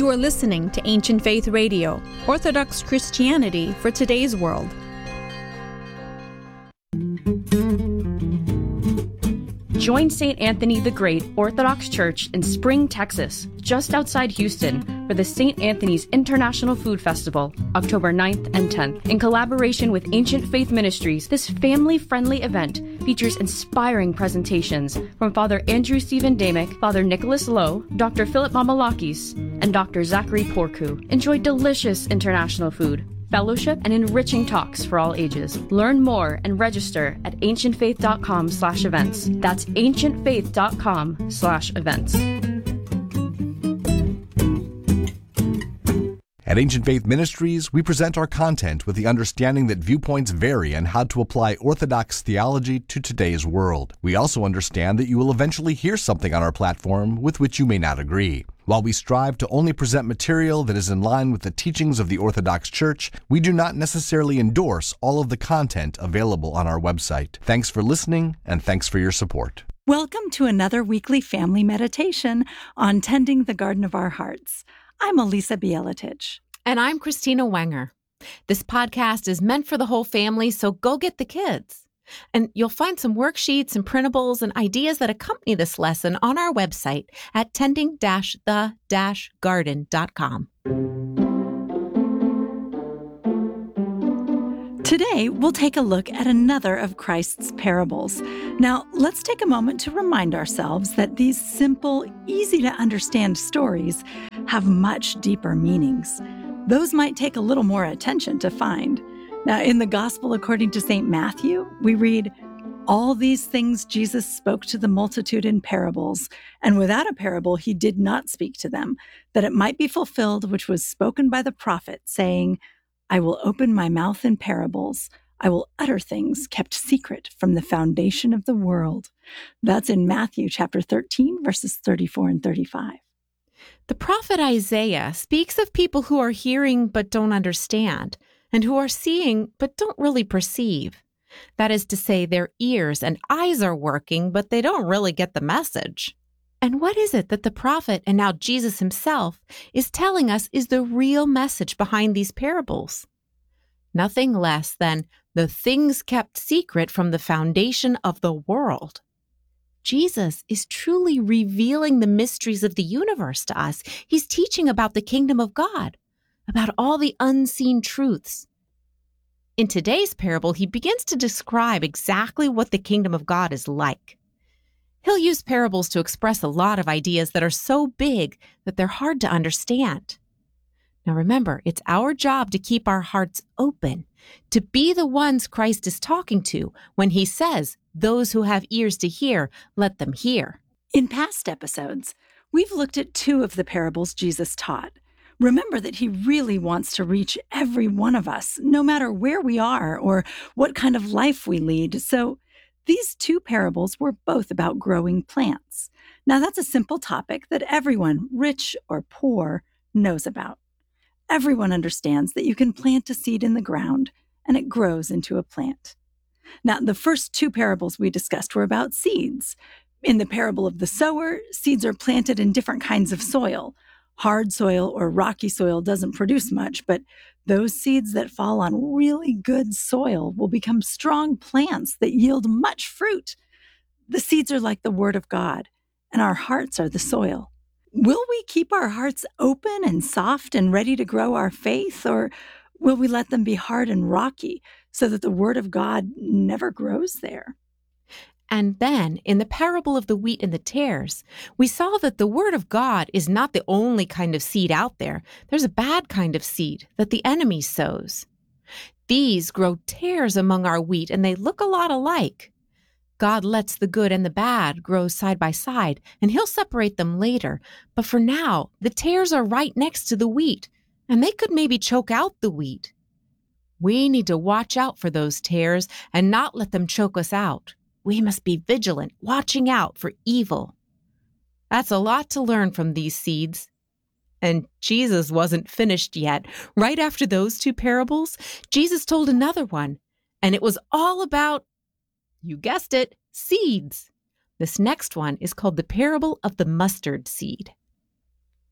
You are listening to Ancient Faith Radio, Orthodox Christianity for today's world. Join St. Anthony the Great Orthodox Church in Spring, Texas, just outside Houston, for the St. Anthony's International Food Festival, October 9th and 10th. In collaboration with Ancient Faith Ministries, this family-friendly event features inspiring presentations from Father Andrew Stephen Damick, Father Nicholas Lowe, Dr. Philip Mamalakis, and Dr. Zachary Porku. Enjoy delicious international food, fellowship, and enriching talks for all ages. Learn more and register at ancientfaith.com/events. That's ancientfaith.com/events. At Ancient Faith Ministries, we present our content with the understanding that viewpoints vary and how to apply Orthodox theology to today's world. We also understand that you will eventually hear something on our platform with which you may not agree. While we strive to only present material that is in line with the teachings of the Orthodox Church, we do not necessarily endorse all of the content available on our website. Thanks for listening, and thanks for your support. Welcome to another weekly family meditation on tending the garden of our hearts. I'm Elisa Bieletich. And I'm Christina Wenger. This podcast is meant for the whole family, so go get the kids. And you'll find some worksheets and printables and ideas that accompany this lesson on our website at tending-the-garden.com. Today, we'll take a look at another of Christ's parables. Now, let's take a moment to remind ourselves that these simple, easy-to-understand stories have much deeper meanings. Those might take a little more attention to find. Now, in the Gospel according to St. Matthew, we read, "All these things Jesus spoke to the multitude in parables, and without a parable he did not speak to them, that it might be fulfilled which was spoken by the prophet, saying, I will open my mouth in parables. I will utter things kept secret from the foundation of the world." That's in Matthew chapter 13, verses 34 and 35. The prophet Isaiah speaks of people who are hearing but don't understand, and who are seeing but don't really perceive. That is to say, their ears and eyes are working, but they don't really get the message. And what is it that the prophet, and now Jesus himself, is telling us is the real message behind these parables? Nothing less than the things kept secret from the foundation of the world. Jesus is truly revealing the mysteries of the universe to us. He's teaching about the kingdom of God, about all the unseen truths. In today's parable, he begins to describe exactly what the kingdom of God is like. He'll use parables to express a lot of ideas that are so big that they're hard to understand. Now remember, it's our job to keep our hearts open, to be the ones Christ is talking to when he says, "Those who have ears to hear, let them hear." In past episodes, we've looked at two of the parables Jesus taught. Remember that he really wants to reach every one of us, no matter where we are or what kind of life we lead. So these two parables were both about growing plants. Now that's a simple topic that everyone, rich or poor, knows about. Everyone understands that you can plant a seed in the ground and it grows into a plant. Now, the first two parables we discussed were about seeds. In the parable of the sower, seeds are planted in different kinds of soil. Hard soil or rocky soil doesn't produce much, but those seeds that fall on really good soil will become strong plants that yield much fruit. The seeds are like the Word of God, and our hearts are the soil. Will we keep our hearts open and soft and ready to grow our faith, or will we let them be hard and rocky so that the Word of God never grows there? And then, in the parable of the wheat and the tares, we saw that the Word of God is not the only kind of seed out there. There's a bad kind of seed that the enemy sows. These grow tares among our wheat, and they look a lot alike. God lets the good and the bad grow side by side, and he'll separate them later. But for now, the tares are right next to the wheat, and they could maybe choke out the wheat. We need to watch out for those tares and not let them choke us out. We must be vigilant, watching out for evil. That's a lot to learn from these seeds. And Jesus wasn't finished yet. Right after those two parables, Jesus told another one, and it was all about, you guessed it, seeds. This next one is called the parable of the mustard seed.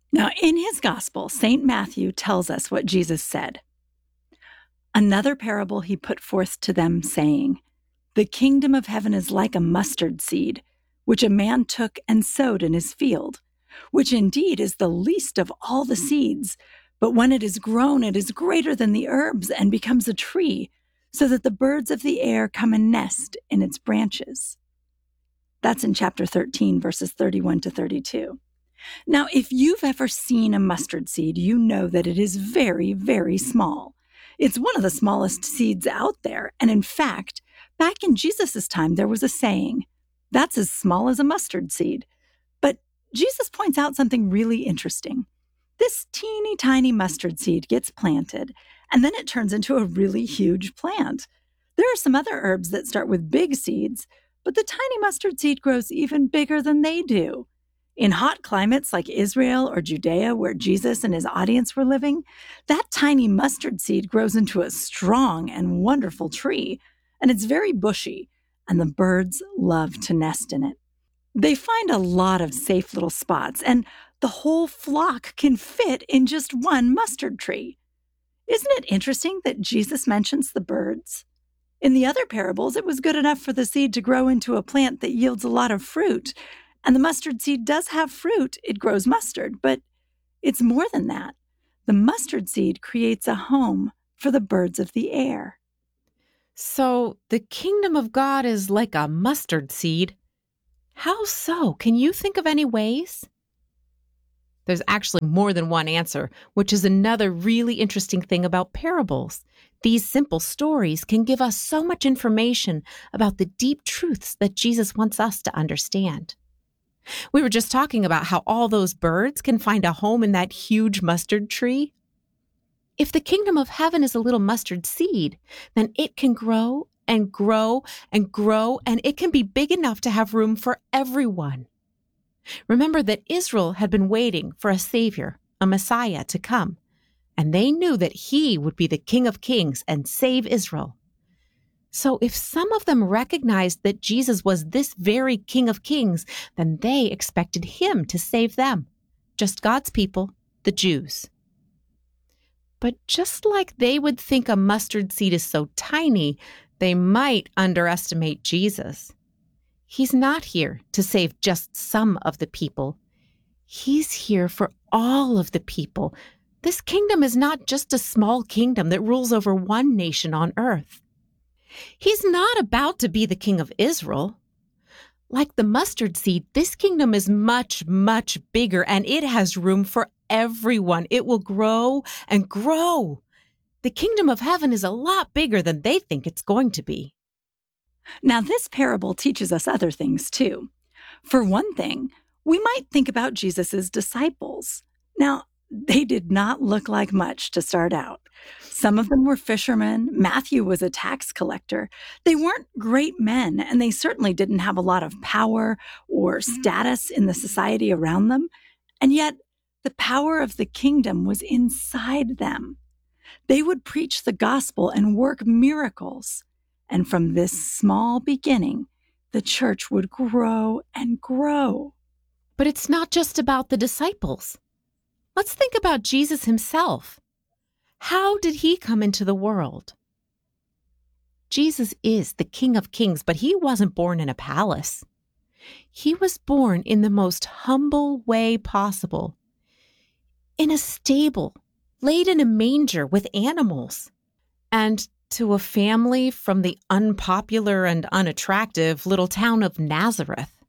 Now, in his gospel, St. Matthew tells us what Jesus said. Another parable he put forth to them, saying, "The kingdom of heaven is like a mustard seed, which a man took and sowed in his field, which indeed is the least of all the seeds. But when it is grown, it is greater than the herbs and becomes a tree, so that the birds of the air come and nest in its branches." That's in chapter 13, verses 31 to 32. Now, if you've ever seen a mustard seed, you know that it is very, very small. It's one of the smallest seeds out there. And in fact, back in Jesus' time, there was a saying, "That's as small as a mustard seed." But Jesus points out something really interesting. This teeny tiny mustard seed gets planted, and then it turns into a really huge plant. There are some other herbs that start with big seeds, but the tiny mustard seed grows even bigger than they do. In hot climates like Israel or Judea, where Jesus and his audience were living, that tiny mustard seed grows into a strong and wonderful tree, and it's very bushy, and the birds love to nest in it. They find a lot of safe little spots, and the whole flock can fit in just one mustard tree. Isn't it interesting that Jesus mentions the birds? In the other parables, it was good enough for the seed to grow into a plant that yields a lot of fruit. And the mustard seed does have fruit. It grows mustard, but it's more than that. The mustard seed creates a home for the birds of the air. So the kingdom of God is like a mustard seed. How so? Can you think of any ways? There's actually more than one answer, which is another really interesting thing about parables. These simple stories can give us so much information about the deep truths that Jesus wants us to understand. We were just talking about how all those birds can find a home in that huge mustard tree. If the kingdom of heaven is a little mustard seed, then it can grow and grow and grow, and it can be big enough to have room for everyone. Remember that Israel had been waiting for a Savior, a Messiah, to come, and they knew that he would be the King of Kings and save Israel. So if some of them recognized that Jesus was this very King of Kings, then they expected him to save them, just God's people, the Jews. But just like they would think a mustard seed is so tiny, they might underestimate Jesus. He's not here to save just some of the people. He's here for all of the people. This kingdom is not just a small kingdom that rules over one nation on earth. He's not about to be the king of Israel. Like the mustard seed, this kingdom is much, much bigger, and it has room for everyone. It will grow and grow. The kingdom of heaven is a lot bigger than they think it's going to be. Now, this parable teaches us other things, too. For one thing, we might think about Jesus' disciples. Now, they did not look like much to start out. Some of them were fishermen. Matthew was a tax collector. They weren't great men, and they certainly didn't have a lot of power or status in the society around them. And yet, the power of the kingdom was inside them. They would preach the gospel and work miracles. And from this small beginning, the church would grow and grow. But it's not just about the disciples. Let's think about Jesus himself. How did he come into the world? Jesus is the King of Kings, but he wasn't born in a palace. He was born in the most humble way possible, in a stable, laid in a manger with animals, and to a family from the unpopular and unattractive little town of Nazareth.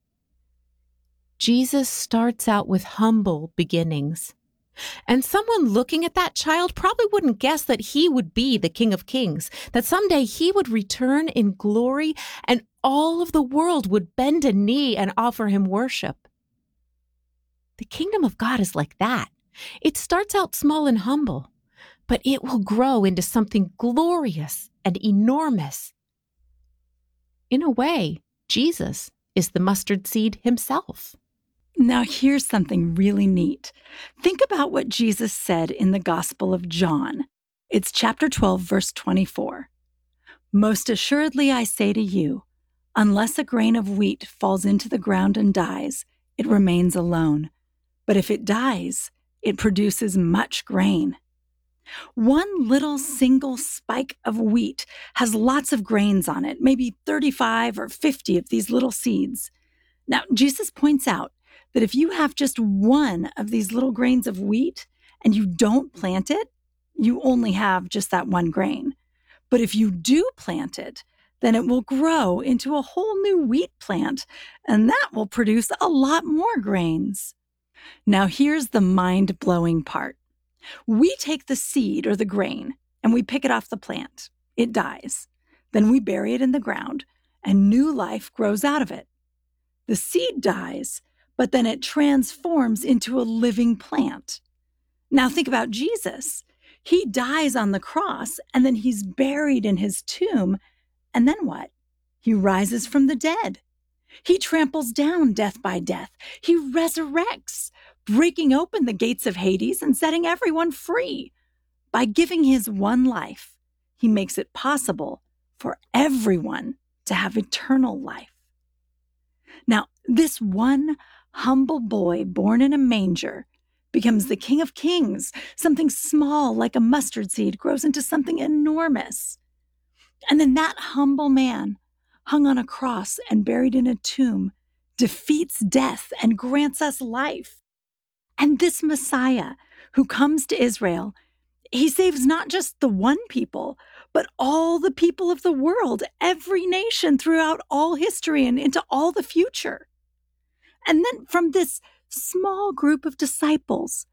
Jesus starts out with humble beginnings. And someone looking at that child probably wouldn't guess that he would be the King of Kings, that someday he would return in glory and all of the world would bend a knee and offer him worship. The kingdom of God is like that. It starts out small and humble, but it will grow into something glorious and enormous. In a way, Jesus is the mustard seed himself. Now, here's something really neat. Think about what Jesus said in the Gospel of John. It's chapter 12, verse 24. "Most assuredly I say to you, unless a grain of wheat falls into the ground and dies, it remains alone. But if it dies, it produces much grain. One little single spike of wheat has lots of grains on it, maybe 35 or 50 of these little seeds. Now, Jesus points out that if you have just one of these little grains of wheat and you don't plant it, you only have just that one grain. But if you do plant it, then it will grow into a whole new wheat plant, and that will produce a lot more grains. Now, here's the mind-blowing part. We take the seed or the grain and we pick it off the plant. It dies. Then we bury it in the ground and new life grows out of it. The seed dies, but then it transforms into a living plant. Now think about Jesus. He dies on the cross and then he's buried in his tomb. And then what? He rises from the dead. He tramples down death by death. He resurrects, breaking open the gates of Hades and setting everyone free. By giving his one life, he makes it possible for everyone to have eternal life. Now, this one humble boy born in a manger becomes the King of Kings. Something small like a mustard seed grows into something enormous. And then that humble man, hung on a cross and buried in a tomb, defeats death and grants us life. And this Messiah who comes to Israel, he saves not just the one people, but all the people of the world, every nation throughout all history and into all the future. And then from this small group of disciples,